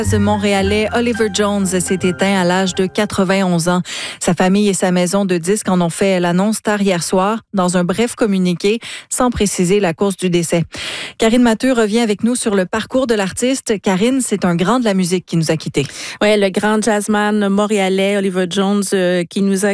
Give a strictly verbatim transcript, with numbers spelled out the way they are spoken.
Le Montréalais Oliver Jones s'est éteint à l'âge de quatre-vingt-onze ans. Sa famille et sa maison de disques en ont fait l'annonce tard hier soir dans un bref communiqué sans préciser la cause du décès. Karine Matteux revient avec nous sur le parcours de l'artiste. Karine, c'est un grand de la musique qui nous a quittés. Oui, le grand jazzman montréalais Oliver Jones euh, qui nous a